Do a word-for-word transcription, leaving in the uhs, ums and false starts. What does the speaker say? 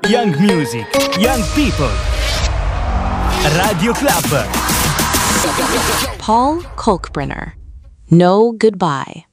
Young music, young people. Radio Club. Paul Kalkbrenner. No Goodbye.